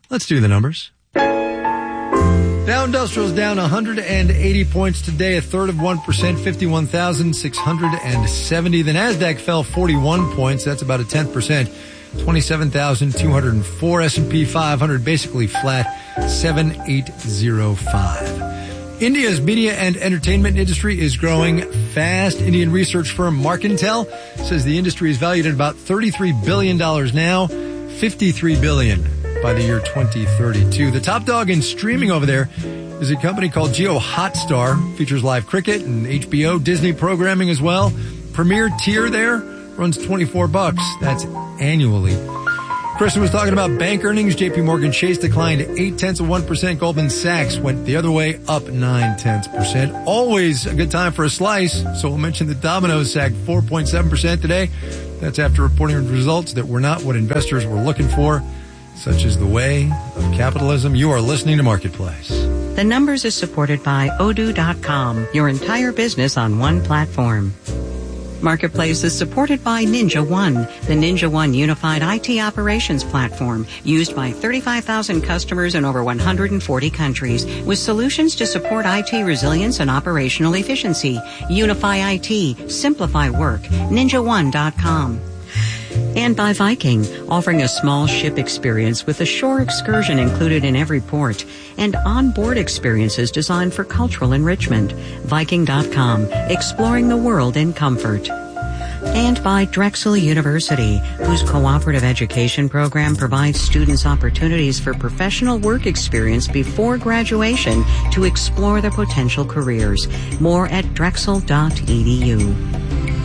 Let's do the numbers. Dow Industrial's down 180 points today, a third of 1%, 51,670. The NASDAQ fell 41 points. That's about a 10%, 27,204. S&P 500 basically flat, 7,805. India's media and entertainment industry is growing fast. Indian research firm Markantel says the industry is valued at about $33 billion now, $53 billion by the year 2032. The top dog in streaming over there is a company called Jio Hotstar. Features live cricket and HBO, Disney programming as well. Premier tier there runs $24. That's annually. Kristen was talking about bank earnings. JP Morgan Chase declined 0.8%. Goldman Sachs went the other way, up 0.9%. Always a good time for a slice. So we'll mention that Domino's sagged 4.7% today. That's after reporting results that were not what investors were looking for, such as the way of capitalism. You are listening to Marketplace. The Numbers is supported by Odoo.com, your entire business on one platform. Marketplace is supported by Ninja One, the Ninja One unified IT operations platform used by 35,000 customers in over 140 countries with solutions to support IT resilience and operational efficiency. Unify IT, simplify work. NinjaOne.com. And by Viking, offering a small ship experience with a shore excursion included in every port and onboard experiences designed for cultural enrichment. Viking.com, exploring the world in comfort. And by Drexel University, whose cooperative education program provides students opportunities for professional work experience before graduation to explore their potential careers. More at drexel.edu.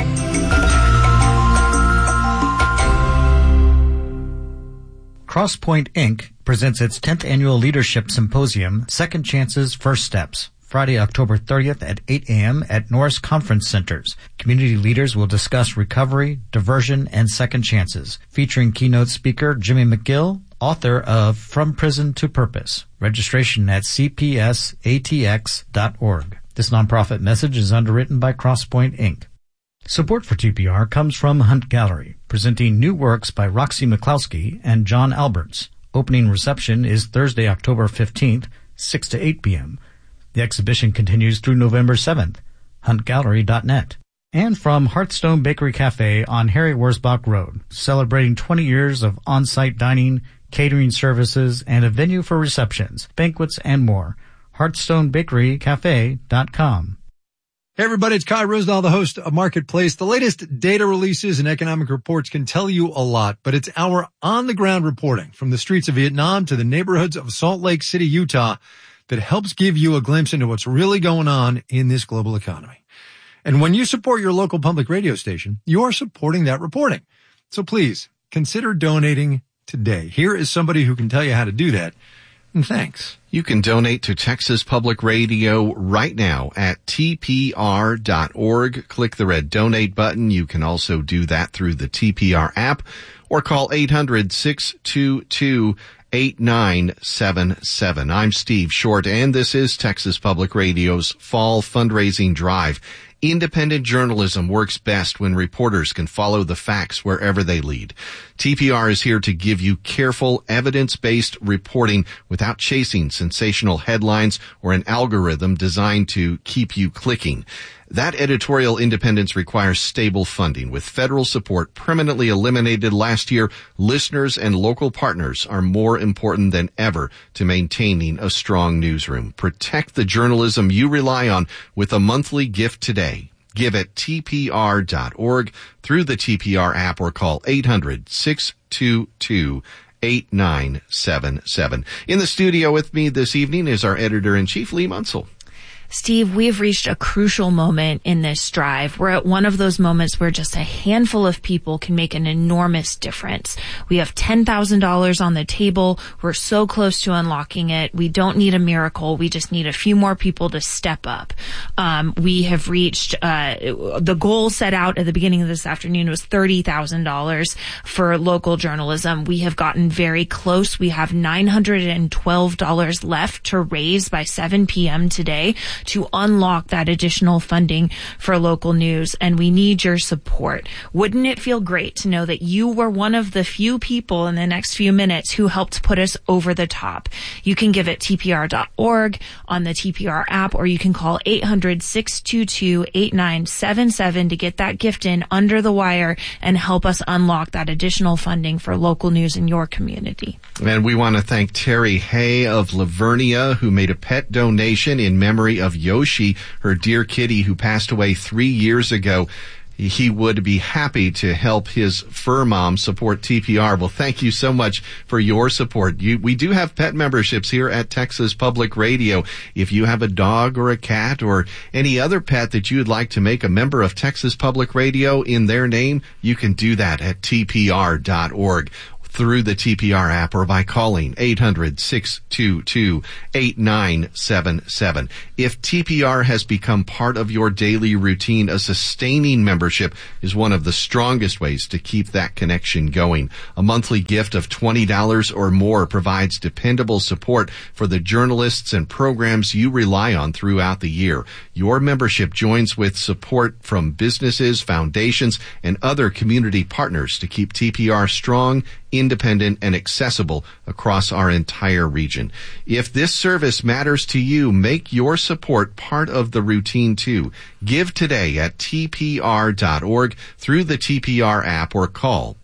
Crosspoint Inc. presents its 10th annual Leadership Symposium, Second Chances, First Steps, Friday, October 30th at 8 a.m. at Norris Conference Centers. Community leaders will discuss recovery, diversion, and second chances, featuring keynote speaker Jimmy McGill, author of From Prison to Purpose. Registration at cpsatx.org. This nonprofit message is underwritten by Crosspoint Inc. Support for TPR comes from Hunt Gallery, presenting new works by Roxy McCloskey and John Alberts. Opening reception is Thursday, October 15th, 6 to 8 p.m. The exhibition continues through November 7th. HuntGallery.net. And from Hearthstone Bakery Cafe on Harry Wurzbach Road, celebrating 20 years of on-site dining, catering services, and a venue for receptions, banquets, and more. HearthstoneBakeryCafe.com. Hey everybody, it's Kai Ryssdal, the host of Marketplace. The latest data releases and economic reports can tell you a lot, but it's our on-the-ground reporting from the streets of Vietnam to the neighborhoods of Salt Lake City, Utah, that helps give you a glimpse into what's really going on in this global economy. And when you support your local public radio station, you are supporting that reporting. So please, consider donating today. Here is somebody who can tell you how to do that. And thanks. You can donate to Texas Public Radio right now at tpr.org. Click the red donate button. You can also do that through the TPR app or call 800-622-8977. I'm Steve Short, and this is Texas Public Radio's Fall Fundraising Drive. Independent journalism works best when reporters can follow the facts wherever they lead. TPR is here to give you careful, evidence-based reporting without chasing sensational headlines or an algorithm designed to keep you clicking. That editorial independence requires stable funding. With federal support permanently eliminated last year, listeners and local partners are more important than ever to maintaining a strong newsroom. Protect the journalism you rely on with a monthly gift today. Give at tpr.org, through the TPR app, or call 800-622-8977. In the studio with me this evening is our editor-in-chief, Lee Munsell. Steve, we've reached a crucial moment in this drive. We're at one of those moments where just a handful of people can make an enormous difference. We have $10,000 on the table. We're so close to unlocking it. We don't need a miracle. We just need a few more people to step up. We have reached, the goal set out at the beginning of this afternoon was $30,000 for local journalism. We have gotten very close. We have $912 left to raise by 7 p.m. today to unlock that additional funding for local news. And we need your support. Wouldn't it feel great to know that you were one of the few people in the next few minutes who helped put us over the top? You can give at TPR.org, on the TPR app, or you can call 800-622-8977 to get that gift in under the wire and help us unlock that additional funding for local news in your community. And we want to thank Terry Hay of Lavernia, who made a pet donation in memory of Yoshi, her dear kitty who passed away 3 years ago. He would be happy to help his fur mom support TPR. Well, thank you so much for your support. We do have pet memberships here at Texas Public Radio. If you have a dog or a cat or any other pet that you would like to make a member of Texas Public Radio in their name, you can do that at TPR.org. through the TPR app or by calling 800-622-8977. If TPR has become part of your daily routine, a sustaining membership is one of the strongest ways to keep that connection going. A monthly gift of $20 or more provides dependable support for the journalists and programs you rely on throughout the year. Your membership joins with support from businesses, foundations, and other community partners to keep TPR strong, independent, and accessible across our entire region. If this service matters to you, make your support part of the routine too. Give today at TPR.org through the TPR app or call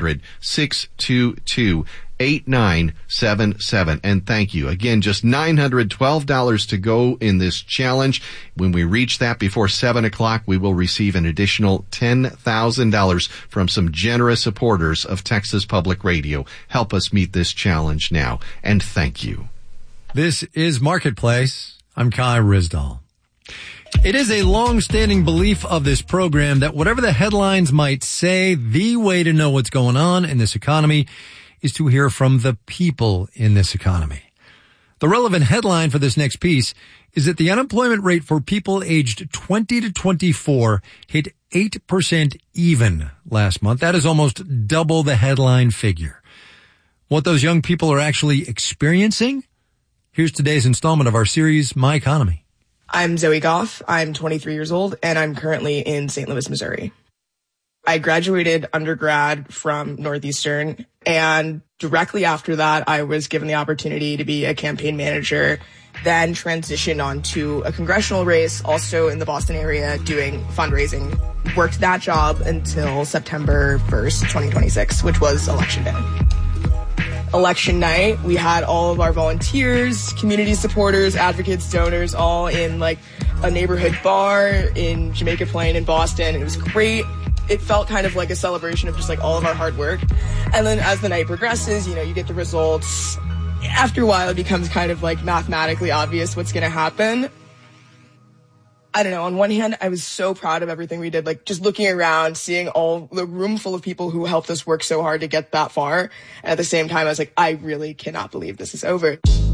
800-622-8977. And thank you. Again, just $912 to go in this challenge. When we reach that before 7 o'clock, we will receive an additional $10,000 from some generous supporters of Texas Public Radio. Help us meet this challenge now. And thank you. This is Marketplace. I'm Kai Ryssdal. It is a long-standing belief of this program that whatever the headlines might say, the way to know what's going on in this economy is to hear from the people in this economy. The relevant headline for this next piece is that the unemployment rate for people aged 20 to 24 hit 8% even last month. That is almost double the headline figure. What those young people are actually experiencing? Here's today's installment of our series, My Economy. I'm Zoe Goff. I'm 23 years old, and I'm currently in St. Louis, Missouri. I graduated undergrad from Northeastern, and directly after that, I was given the opportunity to be a campaign manager, then transitioned onto a congressional race, also in the Boston area, doing fundraising. Worked that job until September 1st, 2026, which was Election Day. Election night, we had all of our volunteers, community supporters, advocates, donors, all in like a neighborhood bar in Jamaica Plain in Boston. It was great. It felt kind of like a celebration of just like all of our hard work. And then as the night progresses, you know, you get the results. After a while, it becomes kind of like mathematically obvious what's going to happen. I don't know. On one hand, I was so proud of everything we did, like just looking around, seeing all the room full of people who helped us work so hard to get that far. And at the same time, I was like, I really cannot believe this is over.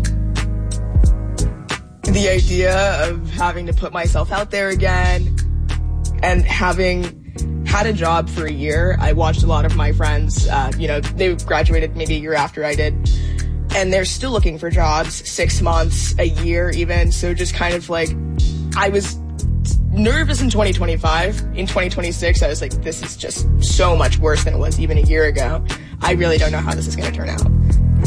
The idea of having to put myself out there again and having had a job for a year, I watched a lot of my friends, they graduated maybe a year after I did. And they're still looking for jobs, 6 months, a year even. So just kind of like, I was nervous in 2025. In 2026, I was like, this is just so much worse than it was even a year ago. I really don't know how this is going to turn out.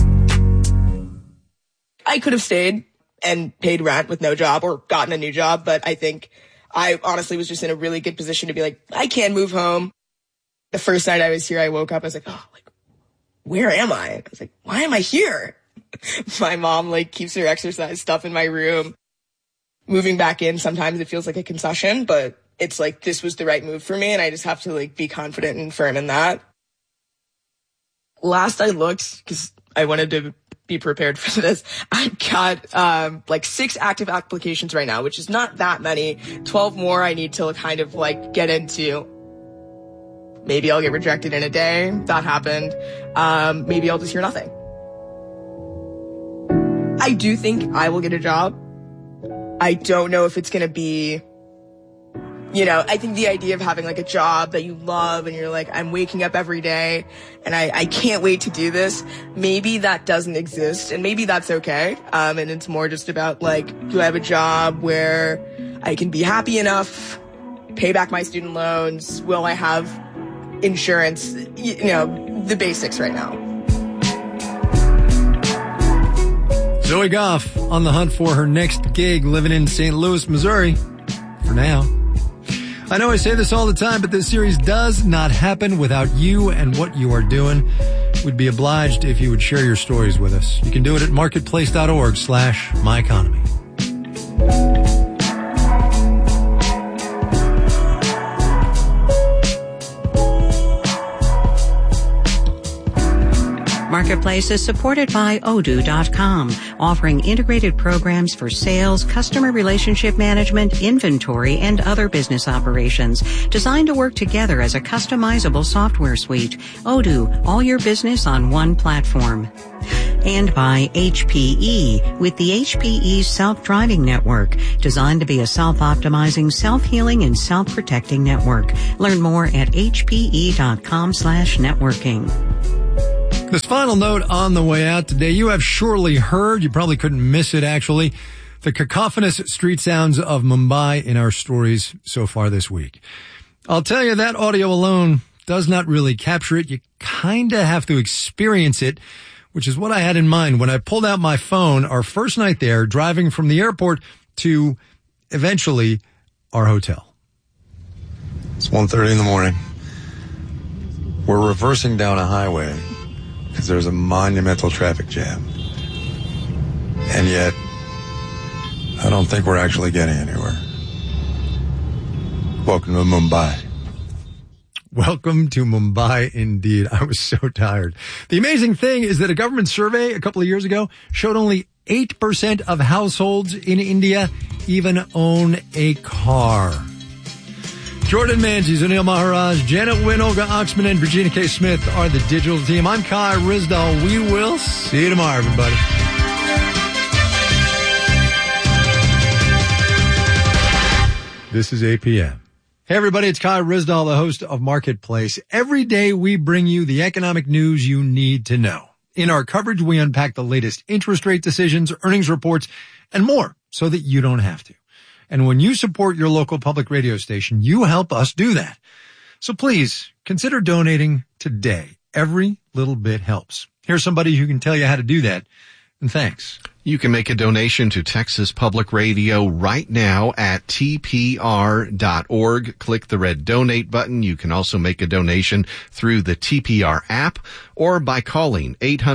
I could have stayed and paid rent with no job or gotten a new job, but I think I honestly was just in a really good position to be like, I can move home. The first night I was here, I woke up, I was like, oh, like, where am I? I was like, why am I here? My mom like keeps her exercise stuff in my room. Moving back in, sometimes it feels like a concession, but it's like, this was the right move for me. And I just have to like be confident and firm in that. Last I looked, because I wanted to be prepared for this, I've got like 6 active applications right now, which is not that many. 12 more I need to kind of like get into. Maybe I'll get rejected in a day. That happened. Maybe I'll just hear nothing. I do think I will get a job. I don't know if it's going to be I think the idea of having like a job that you love and you're like, I'm waking up every day and I can't wait to do this. Maybe that doesn't exist and maybe that's okay. And it's more just about like, do I have a job where I can be happy enough, pay back my student loans? Will I have insurance? The basics right now. Zoe Goff on the hunt for her next gig living in St. Louis, Missouri. For now. I know I say this all the time, but this series does not happen without you and what you are doing. We'd be obliged if you would share your stories with us. You can do it at marketplace.org/myeconomy. Marketplace is supported by Odoo.com, offering integrated programs for sales, customer relationship management, inventory, and other business operations, designed to work together as a customizable software suite. Odoo, all your business on one platform. And by HPE, with the HPE Self-Driving Network, designed to be a self-optimizing, self-healing, and self-protecting network. Learn more at hpe.com/networking. This final note on the way out today, you have surely heard, you probably couldn't miss it actually, the cacophonous street sounds of Mumbai in our stories so far this week. I'll tell you, that audio alone does not really capture it. You kinda have to experience it, which is what I had in mind when I pulled out my phone our first night there, driving from the airport to eventually our hotel. It's 1:30 in the morning. We're reversing down a highway because there's a monumental traffic jam. And yet, I don't think we're actually getting anywhere. Welcome to Mumbai. Welcome to Mumbai, indeed. I was so tired. The amazing thing is that a government survey a couple of years ago showed only 8% of households in India even own a car. Jordan Manges, Anil Maharaj, Janet Wynn, Olga Oxman, and Virginia K. Smith are the digital team. I'm Kai Rizdal. We will see you tomorrow, everybody. This is APM. Hey, everybody, it's Kai Rizdal, the host of Marketplace. Every day we bring you the economic news you need to know. In our coverage, we unpack the latest interest rate decisions, earnings reports, and more so that you don't have to. And when you support your local public radio station, you help us do that. So please consider donating today. Every little bit helps. Here's somebody who can tell you how to do that. And thanks. You can make a donation to Texas Public Radio right now at tpr.org. Click the red donate button. You can also make a donation through the TPR app or by calling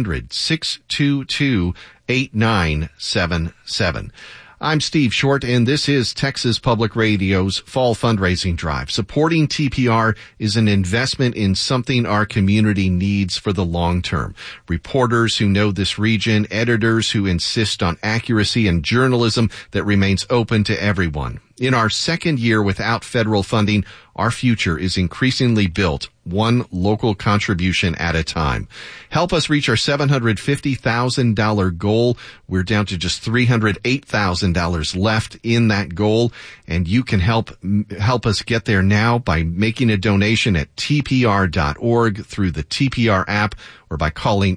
800-622-8977. I'm Steve Short, and this is Texas Public Radio's Fall Fundraising Drive. Supporting TPR is an investment in something our community needs for the long term. Reporters who know this region, editors who insist on accuracy, and journalism that remains open to everyone. In our second year without federal funding, our future is increasingly built one local contribution at a time. Help us reach our $750,000 goal. We're down to just $308,000 left in that goal, and you can help us get there now by making a donation at tpr.org through the TPR app or by calling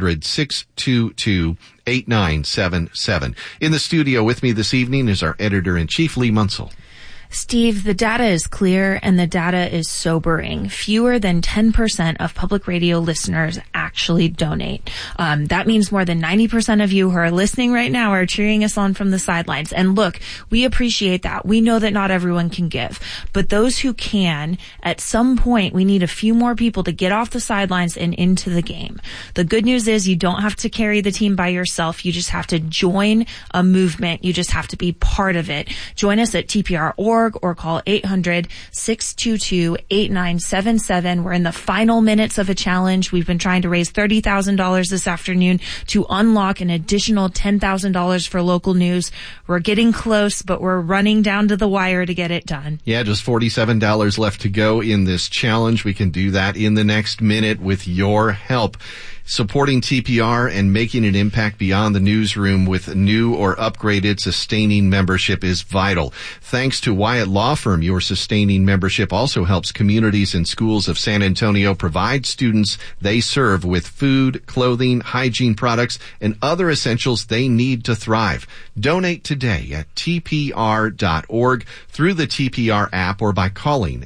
800-622-8977. In the studio with me this evening is our editor-in-chief, Lee Munsell. Steve, the data is clear and the data is sobering. Fewer than 10% of public radio listeners actually donate. That means more than 90% of you who are listening right now are cheering us on from the sidelines. And look, we appreciate that. We know that not everyone can give, but those who can, at some point, we need a few more people to get off the sidelines and into the game. The good news is you don't have to carry the team by yourself. You just have to join a movement. You just have to be part of it. Join us at TPR.org or call 800-622-8977. We're in the final minutes of a challenge. We've been trying to raise $30,000 this afternoon to unlock an additional $10,000 for local news. We're getting close, but we're running down to the wire to get it done. Yeah, just $47 left to go in this challenge. We can do that in the next minute with your help. Supporting TPR and making an impact beyond the newsroom with new or upgraded sustaining membership is vital. Thanks to Wyatt Law Firm, your sustaining membership also helps communities and schools of San Antonio provide students they serve with food, clothing, hygiene products, and other essentials they need to thrive. Donate today at tpr.org through the TPR app or by calling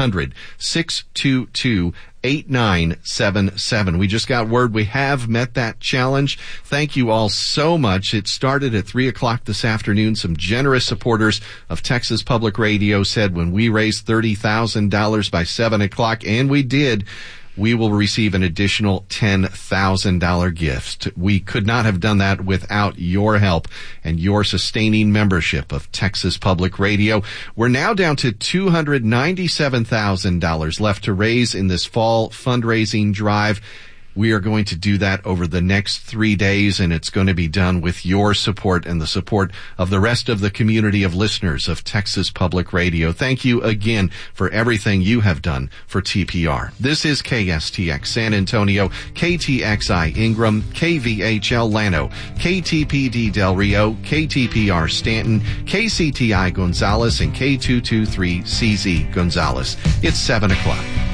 800-622-8977. We just got word we have met that challenge. Thank you all so much. It started at 3 o'clock this afternoon. Some generous supporters of Texas Public Radio said when we raised $30,000 by 7 o'clock, and we did, we will receive an additional $10,000 gift. We could not have done that without your help and your sustaining membership of Texas Public Radio. We're now down to $297,000 left to raise in this fall fundraising drive. We are going to do that over the next 3 days, and it's going to be done with your support and the support of the rest of the community of listeners of Texas Public Radio. Thank you again for everything you have done for TPR. This is KSTX San Antonio, KTXI Ingram, KVHL Llano, KTPD Del Rio, KTPR Stanton, KCTI Gonzales, and K223CZ Gonzales. It's 7 o'clock.